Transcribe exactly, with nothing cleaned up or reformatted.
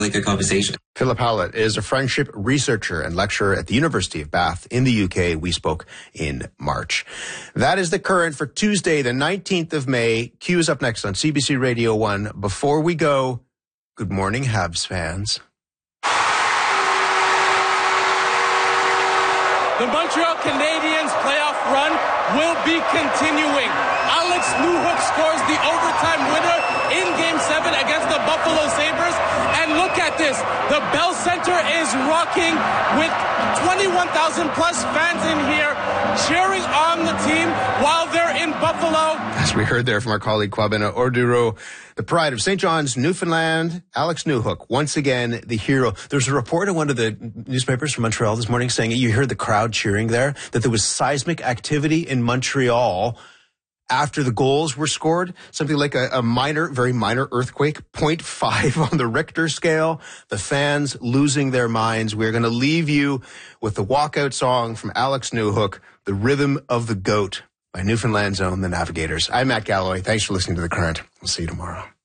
Like a conversation. Philip Howlett is a friendship researcher and lecturer at the University of Bath in the U K. We spoke in March. That is the current for Tuesday, the nineteenth of May. Q is up next on C B C Radio one. Before we go, good morning, Habs fans. The Montreal Canadiens playoff run will be continuing. Alex Newhook scores the overtime winner in Game seven against the Buffalo Sabres. And look at this. The Bell Center is rocking with twenty-one thousand plus fans in here cheering on the team while they're in Buffalo. As we heard there from our colleague Kwabena Orduro, the pride of Saint John's, Newfoundland, Alex Newhook, once again, the hero. There's a report in one of the newspapers from Montreal this morning saying you heard the crowd cheering there, that there was seismic activity in Montreal after the goals were scored, something like a, a minor, very minor earthquake, zero point five on the Richter scale. The fans losing their minds. We're going to leave you with the walkout song from Alex Newhook, The Rhythm of the Goat by Newfoundland's own The Navigators. I'm Matt Galloway. Thanks for listening to The Current. We'll see you tomorrow.